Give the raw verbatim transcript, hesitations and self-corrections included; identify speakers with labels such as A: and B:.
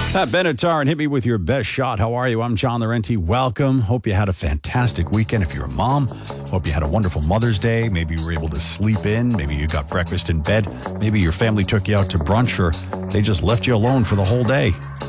A: Uh, Benatar, and hit me with your best shot. How are you? I'm John Laurenti. Welcome. Hope you had a fantastic weekend. If you're a mom, hope you had a wonderful Mother's Day. Maybe you were able to sleep in. Maybe you got breakfast in bed. Maybe your family took you out to brunch, or they just left you alone for the whole day.